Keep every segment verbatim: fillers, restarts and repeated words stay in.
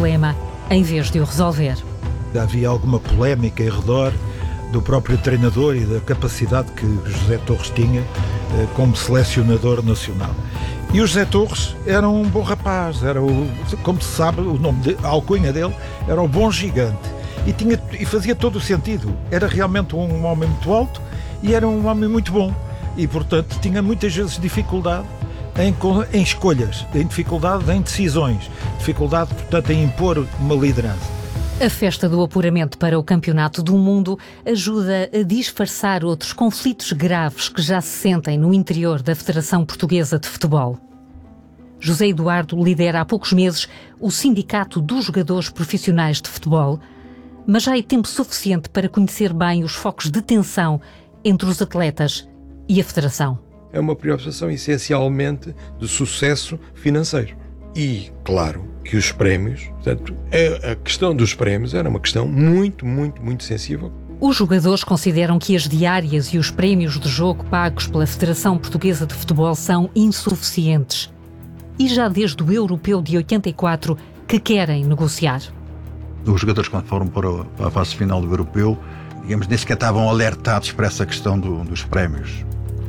problema em vez de o resolver. Havia alguma polémica em redor do próprio treinador e da capacidade que José Torres tinha eh, como selecionador nacional. E o José Torres era um bom rapaz, era o, como se sabe, o nome de, a alcunha dele era o Bom Gigante. E, tinha, e fazia todo o sentido. Era realmente um homem muito alto e era um homem muito bom. E, portanto, tinha muitas vezes dificuldade em, em escolhas, em dificuldade em decisões, dificuldade, portanto, em impor uma liderança. A festa do apuramento para o Campeonato do Mundo ajuda a disfarçar outros conflitos graves que já se sentem no interior da Federação Portuguesa de Futebol. José Eduardo lidera há poucos meses o Sindicato dos Jogadores Profissionais de Futebol, mas já é tempo suficiente para conhecer bem os focos de tensão entre os atletas e a Federação. É uma preocupação essencialmente de sucesso financeiro. E, claro, que os prémios, portanto, a questão dos prémios era uma questão muito, muito, muito sensível. Os jogadores consideram que as diárias e os prémios de jogo pagos pela Federação Portuguesa de Futebol são insuficientes. E já desde o Europeu de oitenta e quatro que querem negociar. Os jogadores, quando foram para a fase final do Europeu, digamos, nem sequer estavam alertados para essa questão do, dos prémios.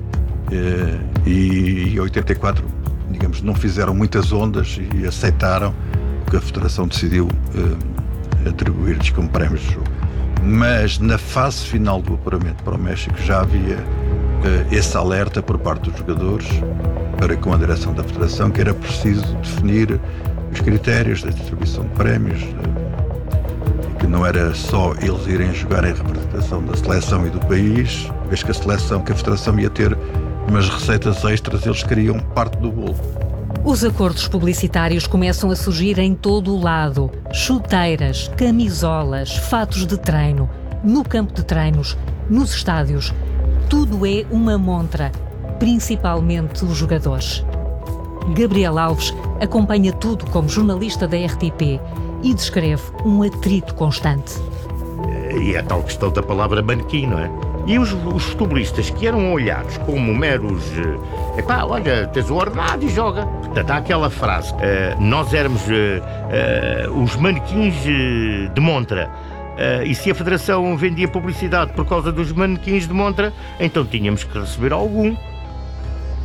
E em oitenta e quatro, digamos, não fizeram muitas ondas e aceitaram o que a Federação decidiu eh, atribuir-lhes como prémios de jogo. Mas na fase final do apuramento para o México já havia eh, esse alerta por parte dos jogadores para com a direção da Federação que era preciso definir os critérios da distribuição de prémios, eh, que não era só eles irem jogar em representação da seleção e do país, vez que a seleção, que a Federação ia ter umas receitas extras, eles queriam parte do bolo. Os acordos publicitários começam a surgir em todo o lado. Chuteiras, camisolas, fatos de treino, no campo de treinos, nos estádios. Tudo é uma montra, principalmente os jogadores. Gabriel Alves acompanha tudo como jornalista da R T P e descreve um atrito constante. E é a tal questão da palavra manequim, não é? E os, os futebolistas que eram olhados como meros... Epá, olha, tens o ordenado e joga. Portanto, há aquela frase. Uh, nós éramos uh, uh, os manequins uh, de montra. Uh, e se a Federação vendia publicidade por causa dos manequins de montra, então tínhamos que receber algum.